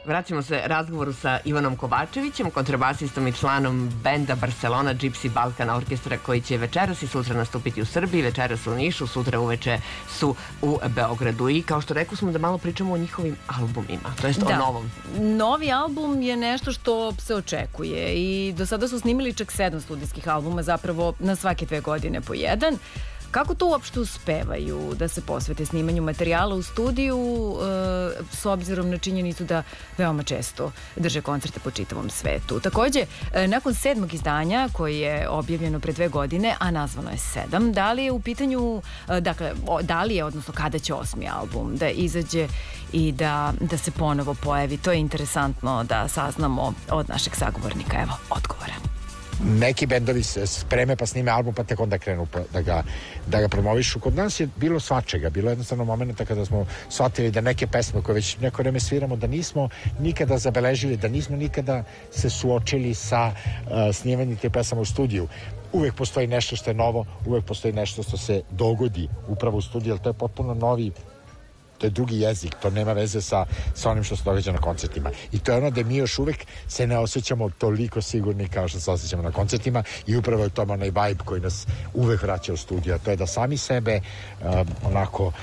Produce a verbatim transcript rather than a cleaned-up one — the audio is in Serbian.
Vraćamo se razgovoru sa Ivanom Kovačevićem, kontrabasistom i članom benda Barcelona Gypsy Balkan Orkestra, koji će večeras i sutra nastupiti u Srbiji, večeras u Nišu, sutra uveče su u Beogradu. I kao što rekao smo da malo pričamo o njihovim albumima, to jest da. o novom. Novi album je nešto što se očekuje i do sada su snimili čak sedam studijskih albuma, zapravo na svake dve godine po jedan. Kako to uopšte uspevaju da se posvete snimanju materijala u studiju e, s obzirom na činjenicu da veoma često drže koncerte po čitavom svetu? Takođe, e, nakon sedmog izdanja koje je objavljeno pre dve godine, a nazvano je Sedam, da li je u pitanju, e, dakle, o, da li je, odnosno kada će osmi album da izađe i da, da se ponovo pojavi? To je interesantno da saznamo od našeg sagovornika. Evo, odgovora. Neki bendovi se spreme pa snime album pa tek onda krenu pa da ga, da ga promovišu. Kod nas je bilo svačega, bilo jednostavno momenta kada smo shvatili da neke pesme koje već neko vreme sviramo, da nismo nikada zabeležili, da nismo nikada se suočili sa uh, snimanjem te pesama u studiju. Uvek postoji nešto što je novo, uvek postoji nešto što se dogodi upravo u studiju, ali to je potpuno novi, to je drugi jezik, to nema veze sa, sa onim što se događa na koncertima. I to je ono da mi još uvek se ne osjećamo toliko sigurni kao što se osjećamo na koncertima i upravo je to onaj vibe koji nas uvek vraća u studio. To je da sami sebe um, onako